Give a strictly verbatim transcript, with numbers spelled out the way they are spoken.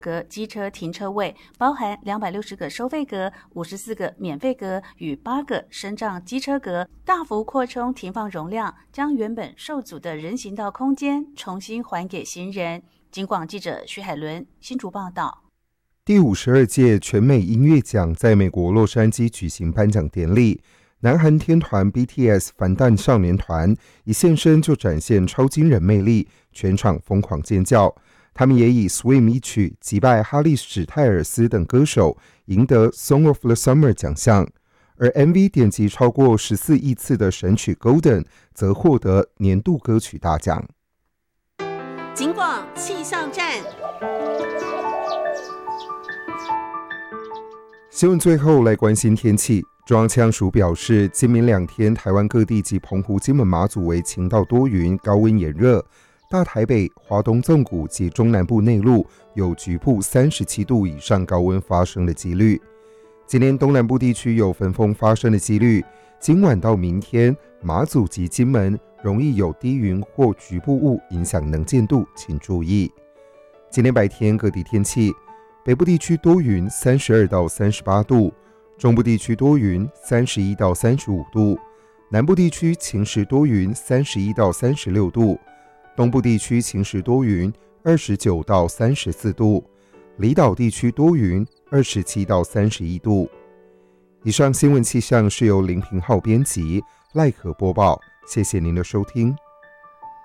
格机车停车位，包含两百六十个收费格、五十四个免费格与八个升降机车格，大幅扩充停放容量，将原本受阻的人行道空间重新还给行人。警广记者徐海伦新竹报道。 第五十二届全美音乐奖在美国洛杉矶举行颁奖典礼，南韩天团 B T S 防弹少年团一现身就展现超惊人魅力，全场疯狂尖叫。他们也以 Swim 一曲击败哈利史泰尔斯等歌手，赢得 Song of the Summer 奖项。而 M V 点击超过十四亿次的神曲 Golden 则获得年度歌曲大奖。 警广气象站。 新闻最后来关心天气。中央气象署表示，今明两天台湾各地及澎湖、金门、马祖为晴到多云，高温炎热。大台北、华东纵谷及中南部内陆有局部三十七度以上高温发生的几率。今天东南部地区有焚风发生的几率。今晚到明天，马祖及金门容易有低云或局部雾影响能见度，请注意。今天白天各地天气，北部地区多云，三十二到三十八度；中部地区多云，三十一到三十五度；南部地区晴时多云，三十一到三十六度；东部地区晴时多云，二十九到三十四度；离岛地区多云，二十七到三十一度。以上新闻气象是由林平浩编辑，赖可播报，谢谢您的收听。